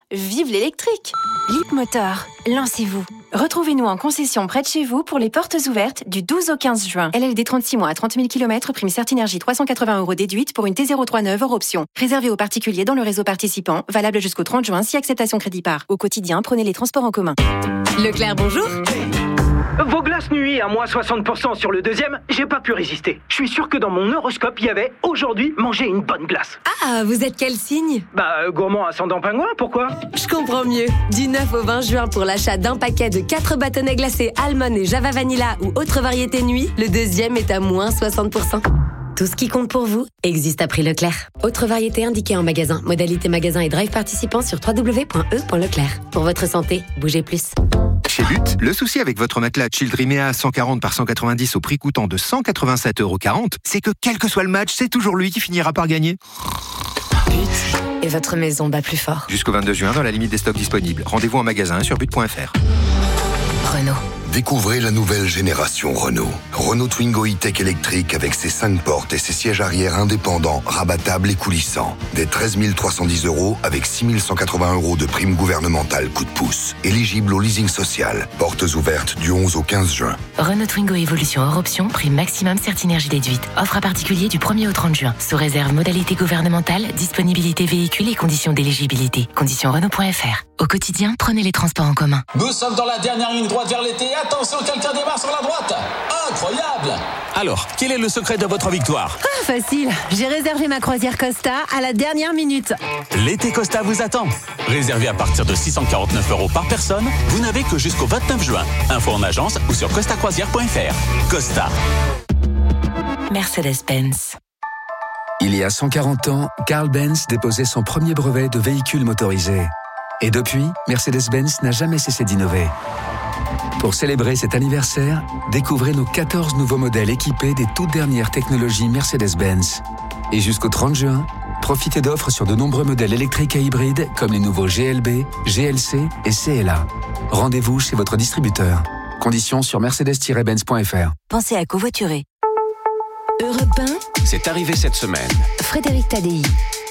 Vive l'électrique! Leapmotor, lancez-vous. Retrouvez-nous en concession près de chez vous pour les portes ouvertes du 12 au 15 juin. LLD 36 mois à 30 000 km, prime Certinergie 380 € déduite pour une T039 hors option. Réservé aux particuliers dans le réseau participant, valable jusqu'au 30 juin si acceptation crédit par. Au quotidien, prenez les transports en commun. Leclerc, bonjour. Vos glaces nuit à moins 60% sur le deuxième, j'ai pas pu résister. Je suis sûr que dans mon horoscope, il y avait « Aujourd'hui, manger une bonne glace ». Ah, vous êtes quel signe ? Gourmand ascendant pingouin, pourquoi ? Je comprends mieux. Du 9 au 20 juin pour l'achat d'un paquet de 4 bâtonnets glacés Almond et Java Vanilla ou autre variété nuit, le deuxième est à moins 60%. Tout ce qui compte pour vous existe à prix Leclerc. Autre variété indiquée en magasin. Modalité magasin et drive participant sur www.e.leclerc. Pour votre santé, bougez plus. Chez But, le souci avec votre matelas Childrimea 140 par 190 au prix coûtant de 187,40 €, c'est que quel que soit le match, c'est toujours lui qui finira par gagner. But et votre maison bat plus fort. Jusqu'au 22 juin, dans la limite des stocks disponibles. Rendez-vous en magasin sur but.fr. Renault. Découvrez la nouvelle génération Renault. Renault Twingo e-Tech électrique avec ses 5 portes et ses sièges arrière indépendants, rabattables et coulissants. Dès 13 310 € avec 6 180 € de prime gouvernementale coup de pouce. Éligible au leasing social. Portes ouvertes du 11 au 15 juin. Renault Twingo Evolution hors option, prime maximum Certinergie déduite. Offre à particulier du 1er au 30 juin. Sous réserve modalité gouvernementale, disponibilité véhicule et conditions d'éligibilité. Conditions Renault.fr. Au quotidien, prenez les transports en commun. Nous sommes dans la dernière ligne droite vers l'été. Attention, quelqu'un démarre sur la droite. Incroyable! Alors, quel est le secret de votre victoire? Facile. J'ai réservé ma croisière Costa à la dernière minute. L'été Costa vous attend. Réservé à partir de 649 € par personne, vous n'avez que jusqu'au 29 juin. Info en agence ou sur costacroisière.fr. Costa. Mercedes-Benz. Il y a 140 ans, Carl Benz déposait son premier brevet de véhicule motorisé. Et depuis, Mercedes-Benz n'a jamais cessé d'innover. Pour célébrer cet anniversaire, découvrez nos 14 nouveaux modèles équipés des toutes dernières technologies Mercedes-Benz. Et jusqu'au 30 juin, profitez d'offres sur de nombreux modèles électriques et hybrides comme les nouveaux GLB, GLC et CLA. Rendez-vous chez votre distributeur. Conditions sur mercedes-benz.fr. Pensez à covoiturer. Europe 1, C'est arrivé cette semaine. Frédéric Tadei.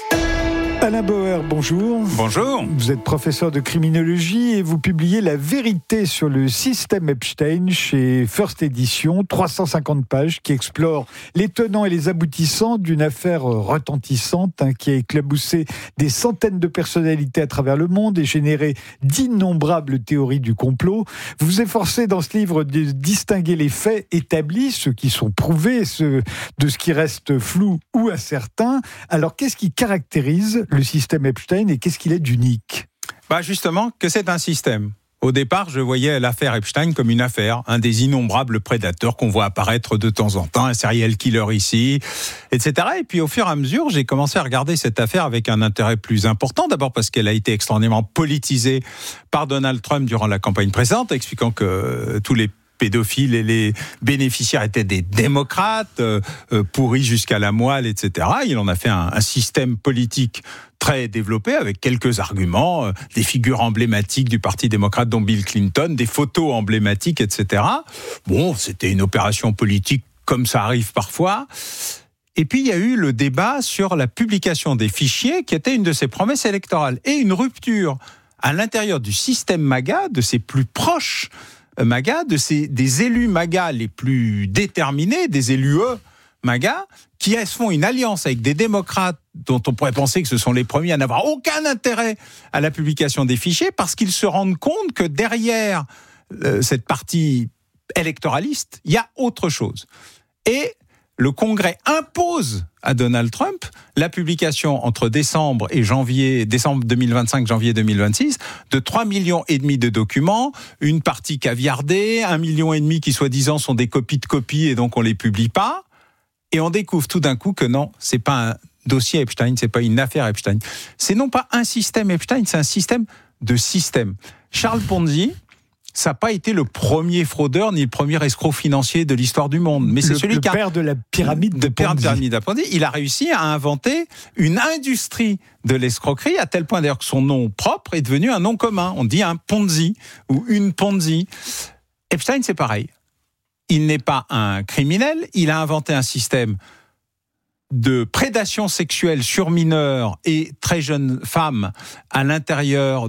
Alain Bauer, bonjour. Bonjour. Vous êtes professeur de criminologie et vous publiez La vérité sur le système Epstein chez First Edition, 350 pages qui explore les tenants et les aboutissants d'une affaire retentissante qui a éclaboussé des centaines de personnalités à travers le monde et généré d'innombrables théories du complot. Vous vous efforcez dans ce livre de distinguer les faits établis, ceux qui sont prouvés, ceux de ce qui reste flou ou incertain. Alors, qu'est-ce qui caractérise le système Epstein et qu'est-ce qu'il est d'unique ? Justement, que c'est un système. Au départ, je voyais l'affaire Epstein comme une affaire, un des innombrables prédateurs qu'on voit apparaître de temps en temps, un serial killer ici, etc. Et puis au fur et à mesure, j'ai commencé à regarder cette affaire avec un intérêt plus important. D'abord parce qu'elle a été extrêmement politisée par Donald Trump durant la campagne précédente, expliquant que tous les pédophiles et les bénéficiaires étaient des démocrates, pourris jusqu'à la moelle, etc. Il en a fait un système politique très développé avec quelques arguments, des figures emblématiques du Parti démocrate dont Bill Clinton, des photos emblématiques, etc. Bon, c'était une opération politique comme ça arrive parfois. Et puis il y a eu le débat sur la publication des fichiers qui était une de ses promesses électorales et une rupture à l'intérieur du système MAGA, de ses plus proches MAGA, des élus MAGA les plus déterminés, des élus MAGA, qui font une alliance avec des démocrates dont on pourrait penser que ce sont les premiers à n'avoir aucun intérêt à la publication des fichiers, parce qu'ils se rendent compte que derrière cette partie électoraliste, il y a autre chose. Et le Congrès impose à Donald Trump la publication entre décembre 2025, janvier 2026, de 3,5 millions de documents, une partie caviardée, 1,5 million qui soi-disant sont des copies de copies et donc on les publie pas. Et on découvre tout d'un coup que non, c'est pas un dossier Epstein, c'est pas une affaire Epstein. C'est non pas un système Epstein, c'est un système de systèmes. Charles Ponzi, ça n'a pas été le premier fraudeur ni le premier escroc financier de l'histoire du monde. Mais c'est celui qui a... Le père de la pyramide de Ponzi. Il a réussi à inventer une industrie de l'escroquerie, à tel point d'ailleurs que son nom propre est devenu un nom commun. On dit un Ponzi ou une Ponzi. Epstein, c'est pareil. Il n'est pas un criminel, il a inventé un système de prédation sexuelle sur mineurs et très jeunes femmes à l'intérieur